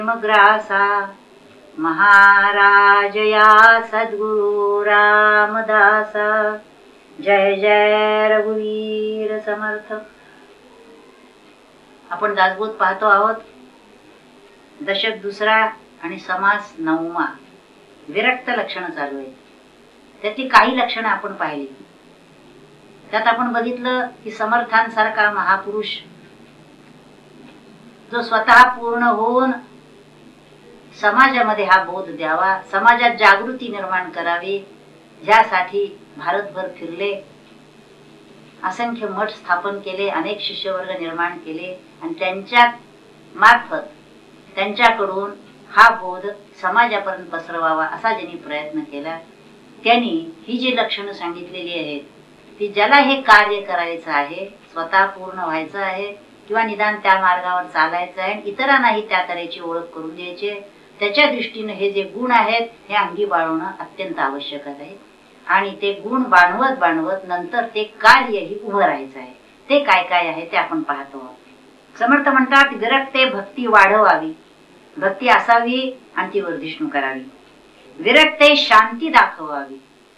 ग्रासा महाराजया सद्गुरु रामदासा। जय जय रघुवीर समर्थ। आपण दासबोध पाहतो आहोत। दशक दुसरा आणि समास नवमा, विरक्त लक्षण चालू आहे। त्याची काही लक्षणं आपण पाहिली। त्यात आपण बघितलं की समर्थांसारखा महापुरुष जो स्वतः पूर्ण होऊन समाजामध्ये हा बोध द्यावा, समाजात जागृती निर्माण करावी, यासाठी भारतभर फिरले, असंख्य मठ स्थापन केले, अनेक शिष्यवर्ग निर्माण केले आणि त्यांच्या मार्फत त्यांच्याकडून हा बोध समाजापर्यंत पसरवावा असा ज्यांनी प्रयत्न केला, त्यांनी ही जी लक्षणं सांगितलेली आहेत की ज्याला हे कार्य करायचं आहे, स्वतः पूर्ण व्हायचं आहे किंवा निदान त्या मार्गावर चालायचं आहे, इतरांनाही त्या तऱ्हेची ओळख करून द्यायची, त्याच्या दृष्टीने हे जे गुण आहेत हे अंगी बाळगणं अत्यंत आवश्यक आहे। आणि ते गुण बाणवत बाणवत नंतर ते कार्यही उभं राहायचं आहे। ते काय काय आहे ते आपण पाहतो। समर्थ म्हणतात, विरक्ते भक्ती वाढवावी, भक्ती असावी आणि ती वर्धिष्णू करावी। विरक्ते शांती दाखवावी,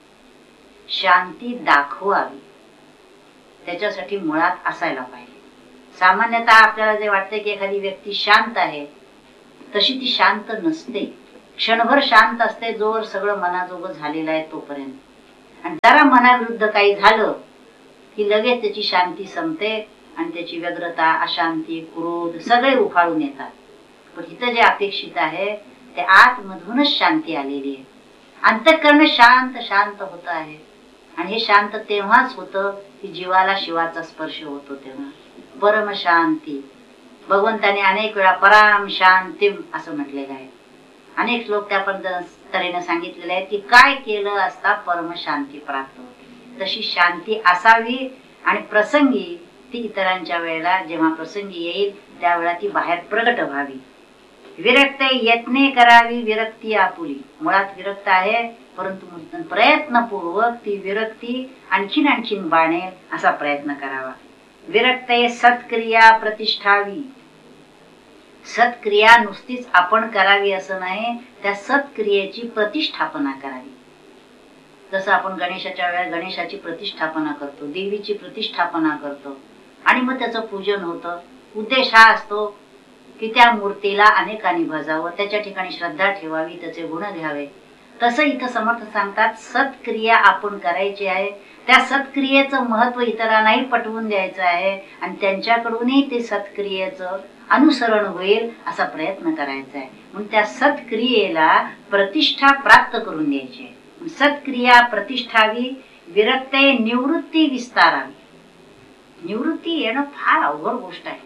शांती दाखवावी, त्याच्यासाठी मुळात असायला पाहिजे। सामान्यतः आपल्याला जे वाटते की एखादी व्यक्ती शांत आहे, तशी ती शांत नसते। क्षणभर शांत असते जोवर सगळं मनाजोगं झालेलं आहे तोपर्यंत, आणि जरा मनाविरुद्ध काही झालं की लगेच त्याची शांती संपते आणि त्याची व्यग्रता, अशांती, क्रोध सगळे उफाळून येतात। पण इथं जे अपेक्षित आहे ते आतमधूनच शांती आलेली आहे। अंतःकरण शांत शांत होत आहे, आणि हे शांत तेव्हाच होतं की जीवाला शिवाचा स्पर्श होतो तेव्हा। परम शांती, भगवंताने अनेक वेळा पराम शांतीम असं म्हटलेलं आहे। अनेक श्लोक त्या तऱ्हेने सांगितलेले आहेत की काय केलं असता परम शांती प्राप्त होते। तशी शांती असावी आणि प्रसंगी ती इतरांच्या वेळेला जेव्हा प्रसंगी येईल त्यावेळेला ती बाहेर प्रगट व्हावी। विरक्त यत्ने करावी, विरक्ती आपुली, मुळात विरक्त आहे परंतु प्रयत्नपूर्वक ती विरक्ती आणखीन आणखीन बाणेल असा प्रयत्न करावा। विरक्ते सत्क्रिया प्रतिष्ठावी, सत्क्रिया नुसतीच आपण करावी असं नाही, त्या सत्क्रियेची प्रतिष्ठापना करावी। जसं आपण गणेशाच्या वेळेला गणेशाची प्रतिष्ठापना करतो, देवीची प्रतिष्ठापना करतो आणि मग त्याचं पूजन होतं। उद्देश हा असतो की त्या मूर्तीला अनेकांनी भजावं, त्याच्या ठिकाणी श्रद्धा ठेवावी, त्याचे गुण घ्यावे। तसं इथं समर्थ सांगतात, सत्क्रिया आपण करायची आहे, त्या सत्क्रियेचं महत्व इतरांनाही पटवून द्यायचं आहे आणि त्यांच्याकडूनही ते सत्क्रियेचं अनुसरण होईल असा प्रयत्न करायचा आहे। म्हणून त्या सत्क्रियेला प्रतिष्ठा प्राप्त करून द्यायची आहे। सत्क्रिया प्रतिष्ठावी, विरक्ते निवृत्ती विस्तारावी। निवृत्ती येणं फार अवघड गोष्ट आहे,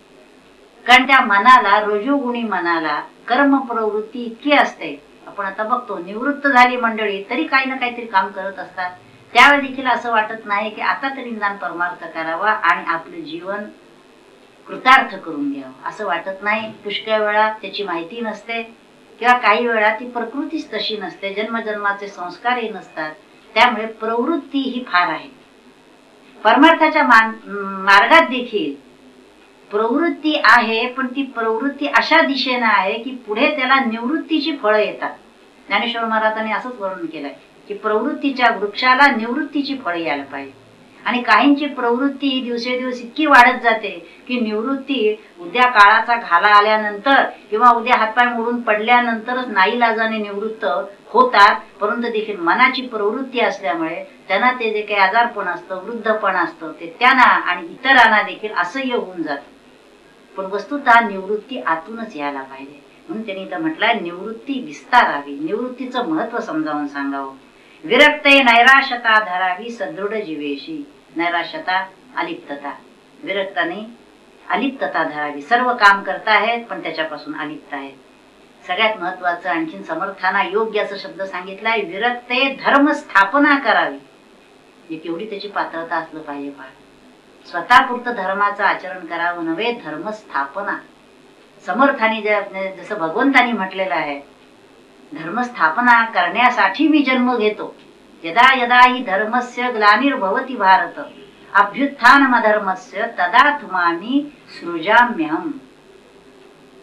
कारण त्या मनाला, रजोगुणी मनाला कर्म प्रवृत्ती इतकी असते। आपण आता बघतो निवृत्त झाली मंडळी तरी काही ना काहीतरी काम करत असतात, त्यावेळी देखील असं वाटत नाही की आता तरी निदान परमार्थ करावा आणि आपलं जीवन कृतार्थ करून घ्यावं असं वाटत नाही। पुष्कळ वेळा त्याची माहिती नसते किंवा काही वेळा ती प्रकृतीच तशी नसते, जन्मजन्माचे संस्कारही नसतात, त्यामुळे प्रवृत्ती ही फार आहे। परमार्थाच्या मार्गात देखील प्रवृत्ती आहे, पण ती प्रवृत्ती अशा दिशेने आहे की पुढे त्याला निवृत्तीची फळं येतात। ज्ञानेश्वर महाराजांनी असंच वर्णन केलंय की प्रवृत्तीच्या वृक्षाला निवृत्तीची फळं यायला पाहिजे, आणि काहींची प्रवृत्ती दिवसेदिवस इतकी वाढत जाते की निवृत्ती उद्या काळाचा घाला आल्यानंतर किंवा उद्या हातपाय मोडून पडल्यानंतरच नाईलाजाने निवृत्त होतात। परंतु देखील मनाची प्रवृत्ती असल्यामुळे त्यांना ते जे काही आजारपण असतं, वृद्धपण असतं, ते त्यांना आणि इतरांना देखील असह्य होऊन जातं। पण वस्तुतः निवृत्ती आतूनच यायला पाहिजे। म्हणून त्यांनी इथं म्हटलंय निवृत्ती विस्तारावी, निवृत्तीचं महत्व समजावून सांगावं। विरक्ते नैराश्यता धरावी, सदृढ जीवेशी। नैराश्यता अलिप्तता, विरक्ताने अलिप्तता धरावी। सर्व काम करता आहेत पण त्याच्यापासून अलिप्त आहेत। सगळ्यात महत्वाचं आणखीन समर्थाना योग्य असं शब्द सांगितलाय, विरक्ते धर्म स्थापना करावी। केवढी त्याची पात्रता असलं पाहिजे फार। स्वतःपुरतं धर्माचं आचरण करावं नव्हे, धर्म स्थापना। समर्थाने जसं भगवंतानी म्हटलेलं आहे, धर्म स्थापना करण्यासाठी मी जन्म घेतो। यदा यदा हि धर्मस्य ग्लानिर्भवति भारत अभ्युत्थानमधर्मस्य तदा त्वामी सृजाम्यहम्।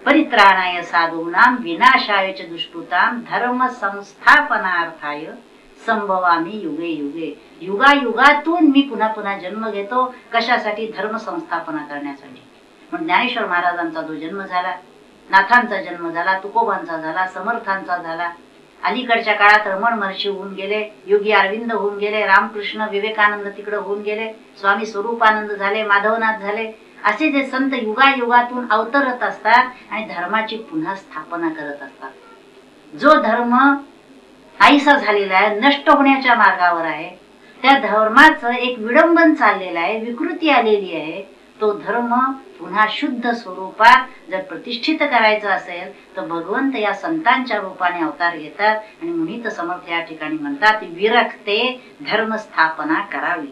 परित्राणाय साधूनां विनाशाय च दुष्कृतां धर्म संस्थापनार्थाय संभवामी युगे युगे. युगायुगातून मी पुन्हा पुन्हा जन्म घेतो. कशासाठी? धर्म संस्थापना करण्यासाठी. म्हणून ज्ञानेश्वर महाराजांचा जो जन्म झाला, नाथांचा जन्म झाला, तुकोबांचा झाला, समर्थांचा झाला, अलीकडच्या काळात रमण महर्षी होऊन गेले, योगी अरविंद होऊन गेले, रामकृष्ण विवेकानंद तिकडे होऊन गेले, स्वामी स्वरूपानंद झाले, माधवनाथ झाले, असे जे संत युगायुगातून अवतरत असतात आणि धर्माची पुन्हा स्थापना करत असतात. जो धर्म नाहीसा झालेला आहे, नष्ट होण्याच्या मार्गावर आहे, त्या धर्माचं एक विडंबन चाललेलं आहे, विकृती आलेली आहे. तो धर्म पुन्हा शुद्ध स्वरूपात जर प्रतिष्ठित करायचा असेल तर भगवंत या संतांच्या रूपाने अवतार घेतात. आणि मुनीत समर्थ या ठिकाणी म्हणतात, विरक्ते धर्म स्थापना करावी,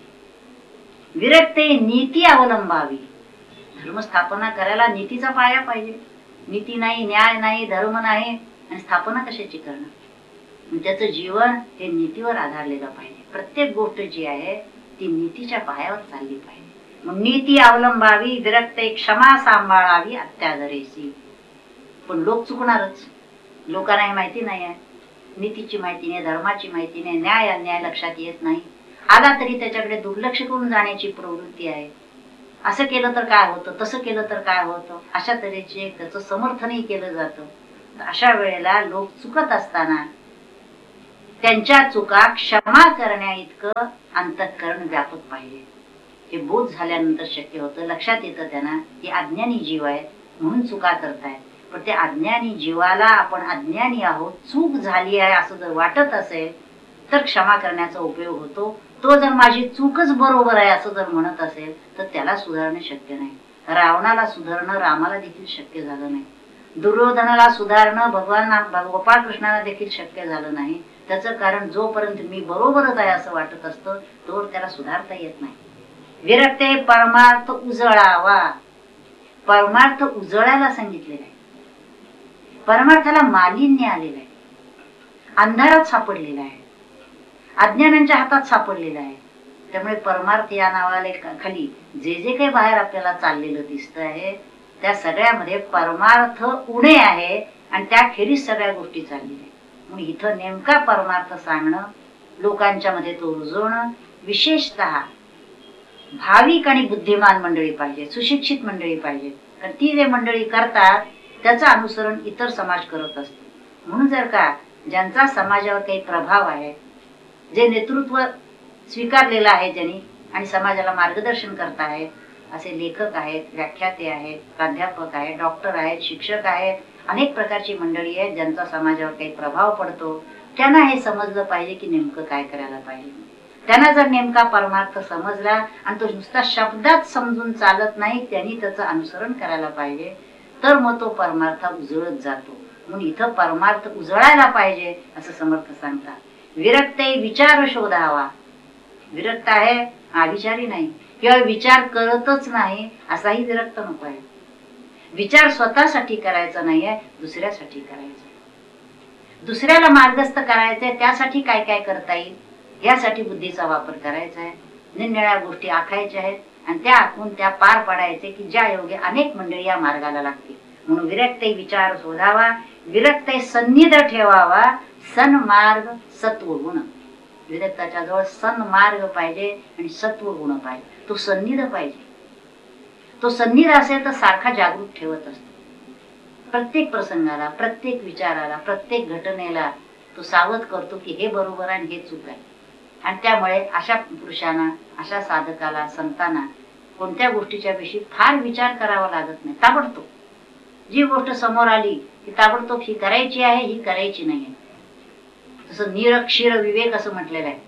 विरक्ते नीती अवलंबावी. धर्म स्थापना करायला नीतीचा पाया पाहिजे. नीती नाही, न्याय नाही, धर्म नाही, आणि स्थापना कशाची करणार? त्याचं जीवन हे नीतीवर आधारलेलं पाहिजे. प्रत्येक गोष्ट जी आहे ती नीतीच्या पायावर चालली पाहिजे. मग नीती अवलंबावी, विरक्ते क्षमा सांभाळावी अत्यादरेसी. पण लोक चुकणारच. लोकांना हे माहिती नाही आहे, नीतीची माहिती नाही, धर्माची माहिती नाही, न्याय अन्याय लक्षात येत नाही. आला तरी त्याच्याकडे दुर्लक्ष करून जाण्याची प्रवृत्ती आहे. असं केलं तर काय होतं, तसं केलं तर काय होतं, अशा तऱ्हेचे त्याचं समर्थनही केलं जातं. अशा वेळेला लोक चुकत असताना त्यांच्या चुका क्षमा करण्या इतकं अंतःकरण व्यापक पाहिजे. हे बोध झाल्यानंतर शक्य होतं. लक्षात येतं त्यांना की अज्ञानी जीव आहे म्हणून चुका करतायत. पण त्या अज्ञानी जीवाला आपण अज्ञानी आहोत, चूक झाली आहे असं जर वाटत असेल तर क्षमा करण्याचा उपयोग होतो. तो जर माझी चूकच बरोबर आहे असं जर म्हणत असेल तर त्याला सुधारणं शक्य नाही. रावणाला सुधारणं रामाला देखील शक्य झालं नाही. दुर्योधनाला सुधारणं भगवान गोपाळकृष्णाला देखील शक्य झालं नाही. त्याचं कारण जोपर्यंत मी बरोबरच आहे असं वाटत असतं तोवर त्याला सुधारता येत नाही. विरक्ते परमार्थ उजळावा. परमार्थ उजळायला सांगितलेला आहे. परमार्थाला मालिन्य आलेलं आहे, अंधारात सापडलेला आहे, अज्ञानांच्या हातात सापडलेला आहे. त्यामुळे परमार्थ या नावाला खाली जे जे काही बाहेर आपल्याला चाललेलं दिसत आहे त्या सगळ्यामध्ये परमार्थ उणे आहे आणि त्याखेरीज सगळ्या गोष्टी चाललेल्या. म्हणून इथं नेमका परमार्थ सांगणं, लोकांच्या मध्ये तो रुजवणं, विशेषतः भाविक आणि बुद्धिमान मंडळी पाहिजे, सुशिक्षित मंडळी पाहिजे. कारण ती जे मंडळी करतात त्याचं अनुसरण इतर समाज करत असतो. म्हणून जर का ज्यांचा समाजावर काही प्रभाव आहे, जे नेतृत्व स्वीकारलेलं आहे ज्यांनी आणि समाजाला मार्गदर्शन करत आहेत, असे लेखक आहेत, व्याख्याते आहेत, प्राध्यापक आहेत, डॉक्टर आहेत, शिक्षक आहेत, अनेक प्रकारची मंडळी आहेत ज्यांचा समाजावर काही प्रभाव पडतो, त्यांना हे समजलं पाहिजे की नेमकं काय करायला पाहिजे. त्यांना जर नेमका परमार्थ समजला आणि तो नुसता शब्दात समजून चालत नाही, त्यांनी त्याचं अनुसरण करायला पाहिजे, तर मग तो परमार्थ उजळत जातो. म्हणून इथं परमार्थ उजळायला पाहिजे असं समर्थ सांगतात. विरक्ते विचार शोधावा. विरक्त आहे, अविचारी नाही, किंवा विचार करतच नाही असाही विरक्त नको आहे. विचार स्वतःसाठी करायचा नाहीये, दुसऱ्यासाठी करायचा. दुसऱ्याला मार्गस्थ करायचंय, त्यासाठी काय काय करता येईल यासाठी बुद्धीचा वापर करायचा आहे. निरनिळ्या गोष्टी आखायच्या आहेत आणि त्या आखून त्या पार पाडायचे की ज्या योगे अनेक मंडळी या मार्गाला लागतील. म्हणून विरक्ते विचार शोधावा, विरक्ते सन्निध ठेवावा, सन्मार्ग सत्व गुण. विरक्ताच्या जवळ सन्मार्ग पाहिजे आणि सत्व गुण पाहिजे. तो सन्निध पाहिजे. तो सन्निध असेल तर सारखा जागृत ठेवत असतो. प्रत्येक प्रसंगाला, प्रत्येक विचाराला, प्रत्येक घटनेला तो सावध करतो की हे बरोबर आहे आणि हे चूक आहे. आणि त्यामुळे अशा पुरुषांना, अशा साधकाला, संतांना कोणत्या गोष्टीच्या विषयी फार विचार करावा लागत नाही. ताबडतोब जी गोष्ट समोर आली की ताबडतोब ही करायची आहे, ही करायची नाही. तसं निरक्षीर विवेक असं म्हटलेलं आहे.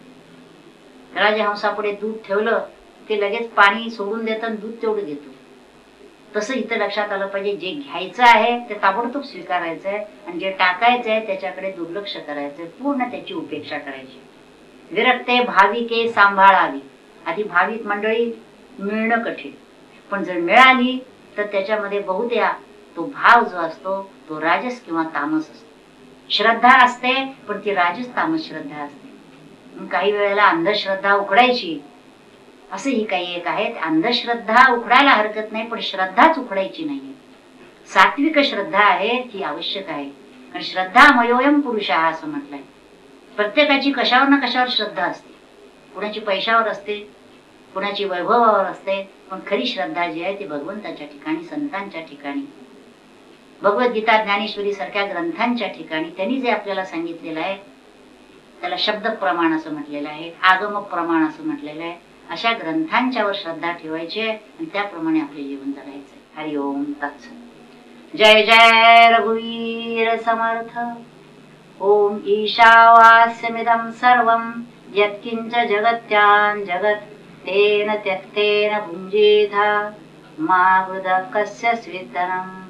राजहंसापुढे दूध ठेवलं ते लगेच पाणी सोडून देतं आणि दूध तेवढं घेतो. तसं इथं लक्षात आलं पाहिजे, जे घ्यायचं आहे ते ताबडतोब स्वीकारायचं आहे आणि जे टाकायचं आहे त्याच्याकडे दुर्लक्ष करायचंय, पूर्ण त्याची उपेक्षा करायची. विरक्ते भाविके सांभाळावी. आधी भाविक मंडळी मिळणं कठीण, पण जर मिळाली तर त्याच्यामध्ये बहुतेक तो भाव जो असतो तो राजस किंवा तामस असतो. श्रद्धा असते पण ती राजस तामस श्रद्धा असते. काही वेळेला अंधश्रद्धा उखडायची असंही काही एक आहे. अंधश्रद्धा उखडायला हरकत नाही, पण श्रद्धाच उखडायची नाहीये. सात्विक श्रद्धा आहे ती आवश्यक आहे. आणि श्रद्धा मयोयम पुरुष असं म्हटलंय. प्रत्येकाची कशावर ना कशावर श्रद्धा असते. कुणाची पैशावर असते, कुणाची वैभवावर असते, पण खरी श्रद्धा जी आहे ती भगवंताच्या ठिकाणी, संतांच्या ठिकाणी, भगवद्गीता ज्ञानेश्वरी सारख्या ग्रंथांच्या ठिकाणी त्यांनी जे आपल्याला सांगितलेलं आहे त्याला शब्द प्रमाण असं म्हटलेलं आहे, आगम प्रमाण असं म्हटलेलं आहे. अशा ग्रंथांच्यावर श्रद्धा ठेवायची आणि त्याप्रमाणे आपले जीवन जगायचे. हरि ओम तत्सत. जय जय रघुवीर समर्थ. ओम ईशावास्यमिदं सर्वं यत्किंच जगत्यां जगत् तेन त्यक्तेन भुञ्जीथा मा वृथा कस्य स्विद्धनम्.